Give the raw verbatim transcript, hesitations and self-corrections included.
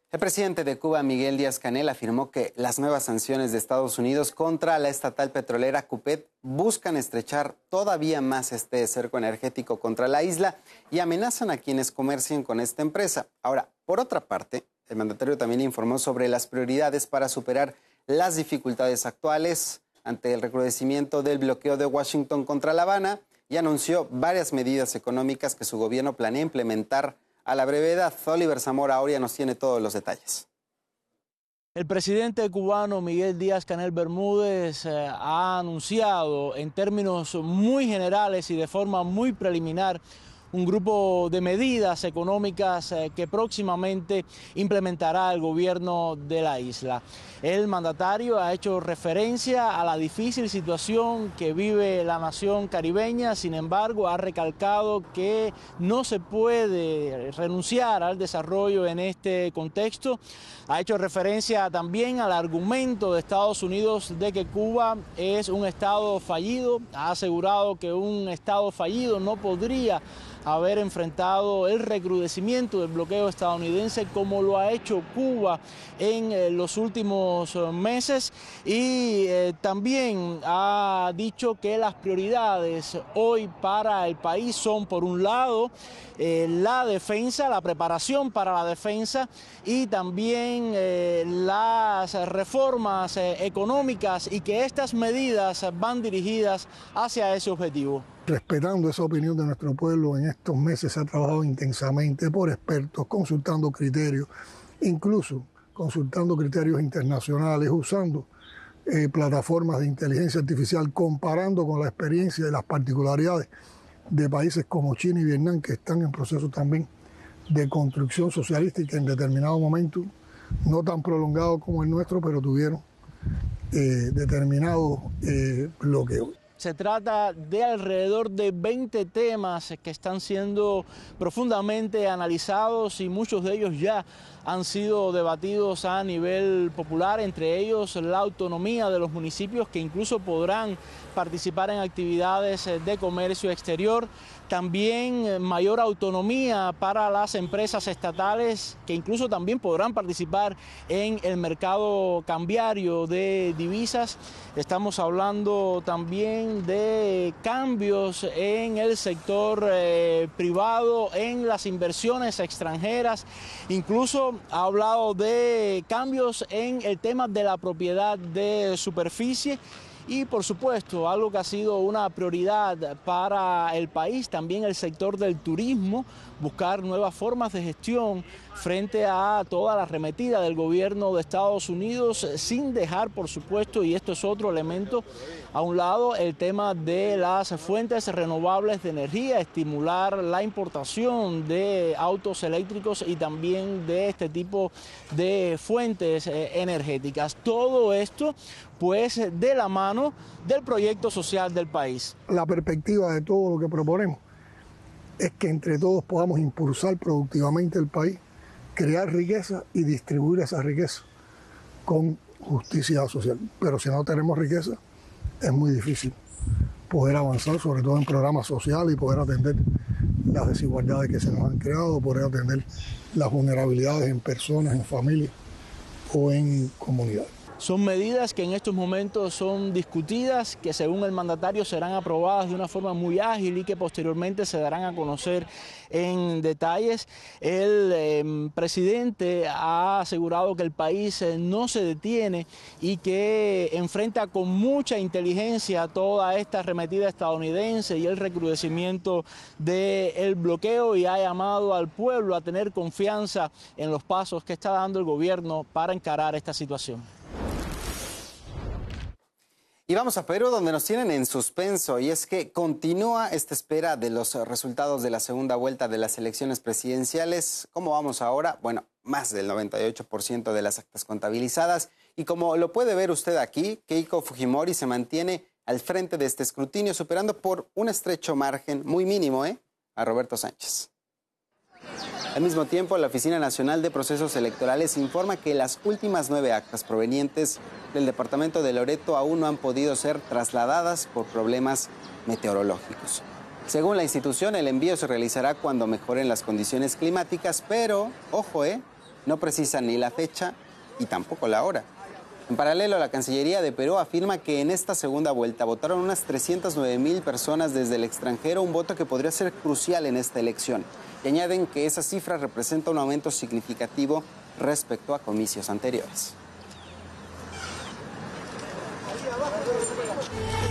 El presidente de Cuba, Miguel Díaz-Canel, afirmó que las nuevas sanciones de Estados Unidos contra la estatal petrolera Cupet buscan estrechar todavía más este cerco energético contra la isla y amenazan a quienes comercien con esta empresa. Ahora, por otra parte, el mandatario también informó sobre las prioridades para superar las dificultades actuales ante el recrudecimiento del bloqueo de Washington contra La Habana y anunció varias medidas económicas que su gobierno planea implementar a la brevedad. Oliver Zamora Auria nos tiene todos los detalles. El presidente cubano Miguel Díaz-Canel Bermúdez eh, ha anunciado en términos muy generales y de forma muy preliminar un grupo de medidas económicas eh, que próximamente implementará el gobierno de la isla. El mandatario ha hecho referencia a la difícil situación que vive la nación caribeña, sin embargo ha recalcado que no se puede renunciar al desarrollo en este contexto. Ha hecho referencia también al argumento de Estados Unidos de que Cuba es un estado fallido. Ha asegurado que un estado fallido no podría haber enfrentado el recrudecimiento del bloqueo estadounidense como lo ha hecho Cuba en eh, los últimos eh, meses y eh, también ha dicho que las prioridades hoy para el país son, por un lado, eh, la defensa, la preparación para la defensa y también eh, las reformas eh, económicas, y que estas medidas van dirigidas hacia ese objetivo. Respetando esa opinión de nuestro pueblo, en estos meses se ha trabajado intensamente por expertos, consultando criterios, incluso consultando criterios internacionales, usando eh, plataformas de inteligencia artificial, comparando con la experiencia y las particularidades de países como China y Vietnam, que están en proceso también de construcción socialista y que en determinado momento, no tan prolongado como el nuestro, pero tuvieron eh, determinados eh, bloqueos. Se trata de alrededor de veinte temas que están siendo profundamente analizados y muchos de ellos ya han sido debatidos a nivel popular, entre ellos la autonomía de los municipios, que incluso podrán participar en actividades de comercio exterior. También mayor autonomía para las empresas estatales, que incluso también podrán participar en el mercado cambiario de divisas. Estamos hablando también de cambios en el sector eh, privado, en las inversiones extranjeras. Incluso ha hablado de cambios en el tema de la propiedad de superficie. Y por supuesto, algo que ha sido una prioridad para el país, también el sector del turismo, buscar nuevas formas de gestión frente a toda la arremetida del gobierno de Estados Unidos, sin dejar, por supuesto, y esto es otro elemento, a un lado el tema de las fuentes renovables de energía, estimular la importación de autos eléctricos y también de este tipo de fuentes eh, energéticas. Todo esto, pues, de la mano del proyecto social del país. La perspectiva de todo lo que proponemos es que entre todos podamos impulsar productivamente el país, crear riqueza y distribuir esa riqueza con justicia social. Pero si no tenemos riqueza, es muy difícil poder avanzar, sobre todo en programas sociales, y poder atender las desigualdades que se nos han creado, poder atender las vulnerabilidades en personas, en familias o en comunidades. Son medidas que en estos momentos son discutidas, que según el mandatario serán aprobadas de una forma muy ágil y que posteriormente se darán a conocer en detalles. El eh, presidente ha asegurado que el país eh, no se detiene y que enfrenta con mucha inteligencia toda esta arremetida estadounidense y el recrudecimiento del bloqueo, y ha llamado al pueblo a tener confianza en los pasos que está dando el gobierno para encarar esta situación. Y vamos a Perú, donde nos tienen en suspenso, y es que continúa esta espera de los resultados de la segunda vuelta de las elecciones presidenciales. ¿Cómo vamos ahora? Bueno, más del noventa y ocho por ciento de las actas contabilizadas, y como lo puede ver usted aquí, Keiko Fujimori se mantiene al frente de este escrutinio, superando por un estrecho margen, muy mínimo, ¿eh?, a Roberto Sánchez. Al mismo tiempo, la Oficina Nacional de Procesos Electorales informa que las últimas nueve actas provenientes del departamento de Loreto aún no han podido ser trasladadas por problemas meteorológicos. Según la institución, el envío se realizará cuando mejoren las condiciones climáticas, pero, ojo, eh, no precisan ni la fecha y tampoco la hora. En paralelo, la Cancillería de Perú afirma que en esta segunda vuelta votaron unas trescientas nueve mil personas desde el extranjero, un voto que podría ser crucial en esta elección. Y añaden que esa cifra representa un aumento significativo respecto a comicios anteriores.